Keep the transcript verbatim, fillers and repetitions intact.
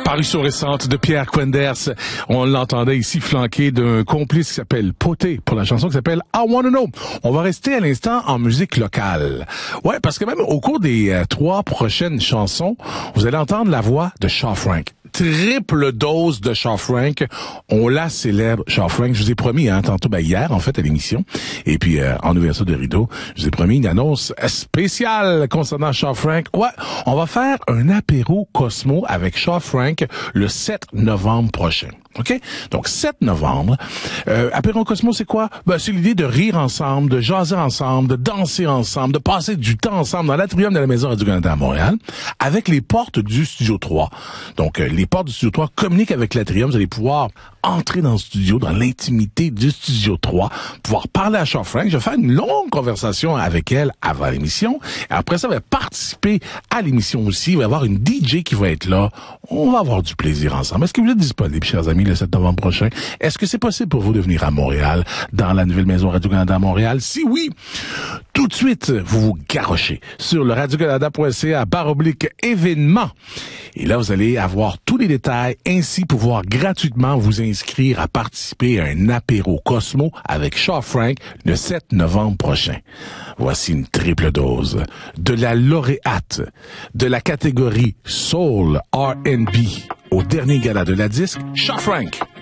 Parution récente de Pierre Quenders. On l'entendait ici flanqué d'un complice qui s'appelle Poté pour la chanson qui s'appelle I Wanna Know. On va rester à l'instant en musique locale. Ouais, parce que même au cours des euh, trois prochaines chansons, vous allez entendre la voix de Shaw Frank. Triple dose de Shaw Frank. On la célèbre, Shaw Frank. Je vous ai promis, hein, tantôt, ben, hier, en fait, à l'émission. Et puis, euh, en ouverture de rideau, je vous ai promis une annonce spéciale concernant Shaw Frank. Ouais, on va faire un apéro Cosmo avec Shaw Frank le sept novembre prochain. OK? Donc, sept novembre. Euh, Apéro Cosmo, c'est quoi? Ben, c'est l'idée de rire ensemble, de jaser ensemble, de danser ensemble, de passer du temps ensemble dans l'atrium de la Maison Radio-Canada à Montréal, avec les portes du Studio trois. Donc, euh, les portes du Studio trois communiquent avec l'atrium. Vous allez pouvoir entrer dans le studio, dans l'intimité du Studio trois, pouvoir parler à Shaw Frank. Je vais faire une longue conversation avec elle avant l'émission. Et après ça, elle va participer à l'émission aussi. Il va y avoir une D J qui va être là. On va avoir du plaisir ensemble. Est-ce que vous êtes disponibles, chers amis, le sept novembre prochain? Est-ce que c'est possible pour vous de venir à Montréal, dans la nouvelle Maison Radio-Canada à Montréal? Si oui, tout de suite, vous vous garochez sur le radio-canada point c a barre oblique événements. Et là, vous allez avoir tous les détails, ainsi pouvoir gratuitement vous inscrire à participer à un apéro Cosmo avec Shaw Frank le sept novembre prochain. Voici une triple dose de la lauréate de la catégorie Soul R and B au dernier gala de la disque, Shaw Frank.